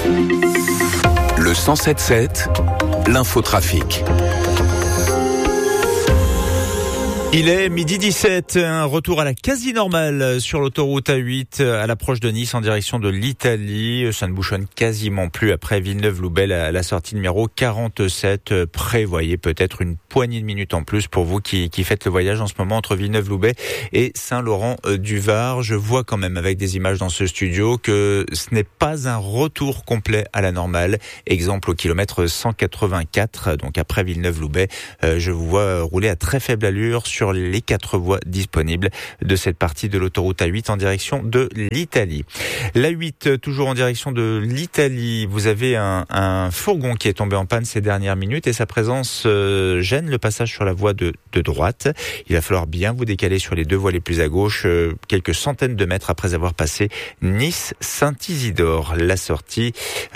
Le 107.7, l'infotrafic. Il est 12h17, un retour à la quasi-normale sur l'autoroute A8 à l'approche de Nice en direction de l'Italie. Ça ne bouchonne quasiment plus après Villeneuve-Loubet, la sortie numéro 47. Prévoyez peut-être une poignée de minutes en plus pour vous qui faites le voyage en ce moment entre Villeneuve-Loubet et Saint-Laurent-du-Var. Je vois quand même avec des images dans ce studio que ce n'est pas un retour complet à la normale. Exemple au kilomètre 184, donc après Villeneuve-Loubet, je vous vois rouler à très faible allure sur les 4 voies disponibles de cette partie de l'autoroute A8 en direction de l'Italie. L'A8 toujours en direction de l'Italie. Vous avez un fourgon qui est tombé en panne ces dernières minutes et sa présence gêne le passage sur la voie de droite. Il va falloir bien vous décaler sur les 2 voies les plus à gauche, quelques centaines de mètres après avoir passé Nice-Saint-Isidore. La sortie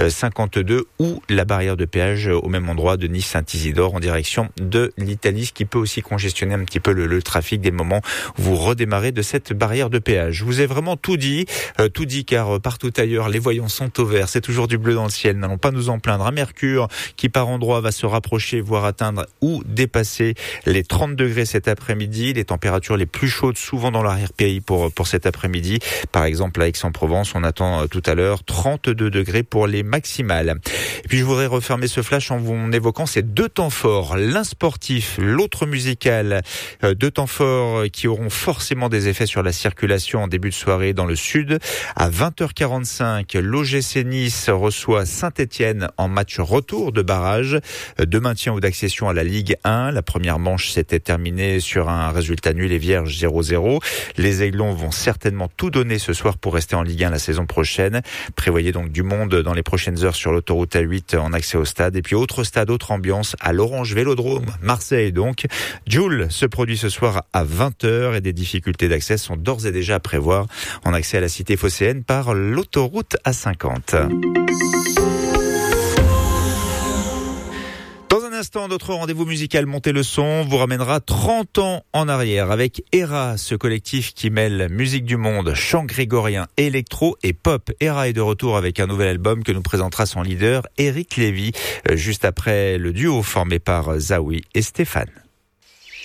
52 ou la barrière de péage au même endroit de Nice-Saint-Isidore en direction de l'Italie, ce qui peut aussi congestionner un petit peu le trafic des moments où vous redémarrez de cette barrière de péage. Je vous ai vraiment tout dit car partout ailleurs les voyants sont au vert, c'est toujours du bleu dans le ciel, n'allons pas nous en plaindre. Un mercure qui par endroits va se rapprocher, voire atteindre ou dépasser les 30 degrés cet après-midi, les températures les plus chaudes souvent dans l'arrière-pays pour cet après-midi. Par exemple à Aix-en-Provence, on attend tout à l'heure 32 degrés pour les maximales. Et puis je voudrais refermer ce flash en évoquant ces 2 temps forts, l'un sportif, l'autre musical. 2 temps forts qui auront forcément des effets sur la circulation en début de soirée dans le sud. À 20h45, l'OGC Nice reçoit Saint-Etienne en match retour de barrage de maintien ou d'accession à la Ligue 1. La première manche s'était terminée sur un résultat nul et vierge 0-0. Les Aiglons vont certainement tout donner ce soir pour rester en Ligue 1 la saison prochaine. Prévoyez donc du monde dans les prochaines heures sur l'autoroute A8 en accès au stade. Et puis autre stade, autre ambiance à l'Orange Vélodrome, Marseille donc. Joule se produit ce soir à 20h et des difficultés d'accès sont d'ores et déjà à prévoir en accès à la cité phocéenne par l'autoroute A50. Dans un instant, notre rendez-vous musical Montez le son vous ramènera 30 ans en arrière avec ERA, ce collectif qui mêle musique du monde, chant grégorien, électro et pop. ERA est de retour avec un nouvel album que nous présentera son leader Eric Lévy, juste après le duo formé par Zawi et Stéphane.